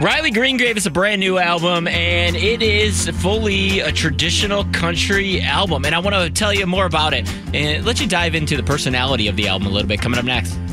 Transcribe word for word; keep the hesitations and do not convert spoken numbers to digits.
Riley Green gave us a brand new album, and it is fully a traditional country album. And I want to tell you more about it and let you dive into the personality of the album a little bit coming up next.